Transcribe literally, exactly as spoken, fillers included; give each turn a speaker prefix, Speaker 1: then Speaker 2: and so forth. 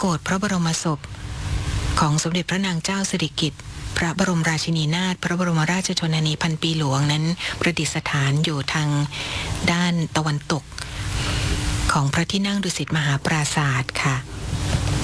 Speaker 1: โกฐพระบรมศพของสมเด็จพระนางเจ้าสิริกิติ์พระบรมราชินีนาถพระบรมราชชนนีพันปีหลวงนั้นประดิษฐานอยู่ทางด้านตะวันตกของพระที่นั่งดุสิตมหาปราสาทค่ะ